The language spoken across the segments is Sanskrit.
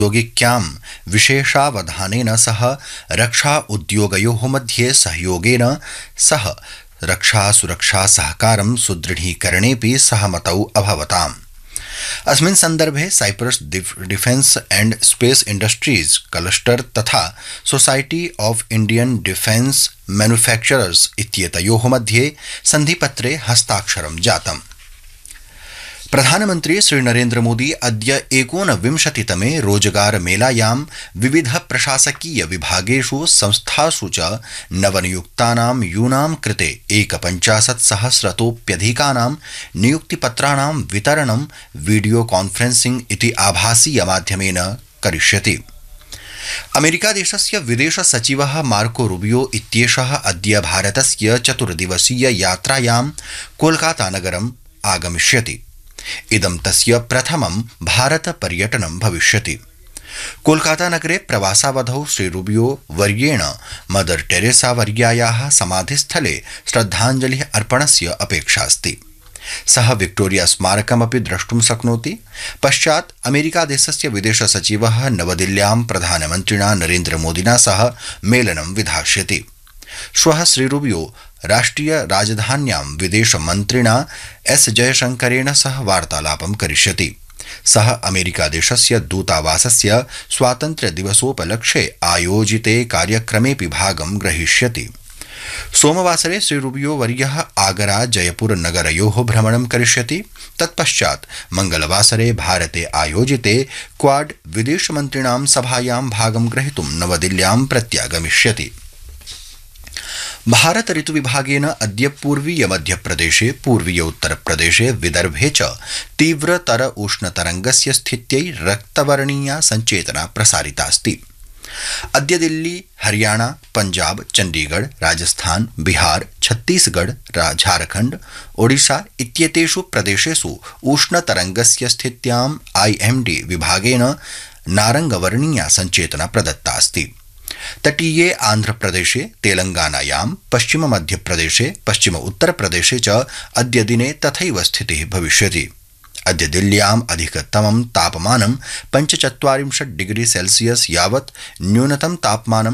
यौगिक्यां विशेषावधानेन सह रक्षा उद्योगयोः मध्ये सहयोगेन सह रक्षा सुरक्षा सहकारं सुदृढीकरणेऽपि सहमतौ अभवताम्। अस्मिन् सन्दर्भे Cyprus defence and space industries cluster तथा society of Indian defence manufacturers इत्येतयोः मध्ये सन्धिपत्रे हस्ताक्षरं जातम्। प्रधानमन्त्री श्री नरेन्द्र मोदी अद्य 29तमे रोजगार मेलायां विविध प्रशासकीय विभागेषु संस्थासु च नवनियुक्तानां यूनां कृते 51,000तोऽप्यधिकानां नियुक्तिपत्राणां वितरणं वीडियो कॉन्फ्रेंसिंग इति आभासीय माध्यमेन करिष्यति। अमेरिकादेशस्य विदेश सचिवः मार्को रूबियो इत्येषः अद्य भारतस्य 4 दिवसीय यात्रायां कोलकाता नगरम् आगमिष्यति। इदं तस्य प्रथमं भारत पर्यटनं भविष्यति। कोलकाता नगरे प्रवासावधौ श्री रूबियो वर्येण मदर टेरेसा वर्यायाः समाधिस्थले श्रद्धाञ्जलिः अर्पणस्य अपेक्षास्ति। सः विक्टोरिया स्मारकमपि द्रष्टुं शक्नोति। पश्चात् अमेरिकादेशस्य विदेश सचिवः नवदिल्ल्यां प्रधानमन्त्रिणा नरेन्द्र मोदिना सह मेलनं विधास्यति। श्वः श्री रूबियो राष्ट्रिय राजधान्यां विदेश मन्त्रिणा एस जयशंकरेण सह वार्तालापं करिष्यति। सः अमेरिकादेशस्य दूतावासस्य स्वातन्त्र्य दिवसोपलक्ष्ये आयोजिते कार्यक्रमेऽपि भागं ग्रहीष्यति। सोमवासरे श्री रूबियो वर्यः आगरा जयपुर नगरयोः भ्रमणं करिष्यति। तत्पश्चात् मंगलवासरे भारते आयोजिते क्वाड विदेशमन्त्रिणां सभायां भागं ग्रहीतुं नवदिल्ल्यां प्रत्यागमिष्यति। भारत ऋतुविभागेन अद्य पूर्वीय मध्यप्रदेशे पूर्वीय उत्तरप्रदेशे विदर्भे च तीव्रतर उष्णतरंगस्य स्थित्यै रक्तवर्णीया संचेतना प्रसारितास्ति। अद्य दिल्ली, हरियाणा, पंजाब, चंडीगढ़, राजस्थान, बिहार, छत्तीसगढ़, झारखंड, ओडिशा इत्येतेषु प्रदेशेषु उष्णतरंगस्य स्थित्याम् IMD विभागेन नारंगवर्णीया संचेतना प्रदत्ता अस्ति। तटीये आंध्रप्रदेशे, तेलंगानायां, पश्चिम मध्यप्रदेशे, पश्चिम उत्तरप्रदेशे च अद्य दिने तथैव स्थितिः भविष्यति। अद्य दिल्ल्याम् अधिकतमं तापमानं 45 डिग्री सेल्सियस यावत्, न्यूनतम तापमानं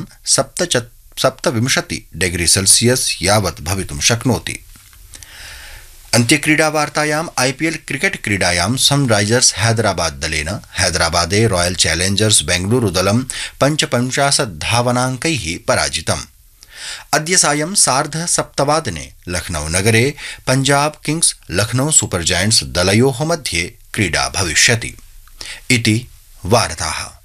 27 डिग्री सेल्सियस यावत् भवितुं शक्नोति। अन्त्यक्रीडावार्तायाम् IPL क्रिकेट क्रीडायां सनराइजर्स हैदराबाद दलेन हैदराबादे रॉयल चैलेंजर्स बेंगलुरु दलं 55 धावनाङ्कैः पराजितम्। अद्य सायं 7:30 लखनऊ नगरे Punjab Kings Lucknow super giants दलयोः मध्ये क्रीडा भविष्यति। इति वार्ताः।